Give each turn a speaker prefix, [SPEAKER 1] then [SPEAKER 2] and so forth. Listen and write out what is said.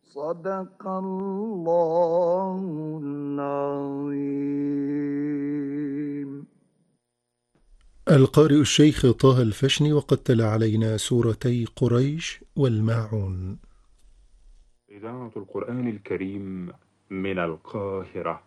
[SPEAKER 1] صدق الله العظيم.
[SPEAKER 2] القارئ الشيخ طه الفشني، وقد تلا علينا سورتي قريش والماعون.
[SPEAKER 3] إذاعة القرآن الكريم من القاهرة.